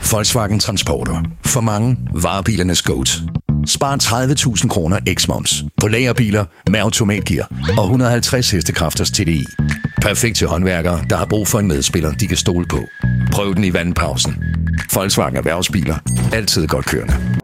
Volkswagen Transporter. For mange varebilernes GOAT. Spar 30.000 kroner eks-moms på lagerbiler med automatgear og 150 hestekræfters TDI. Perfekt til håndværkere, der har brug for en medspiller, de kan stole på. Prøv den i vandpausen. Volkswagen Erhvervsbiler. Altid godt kørende.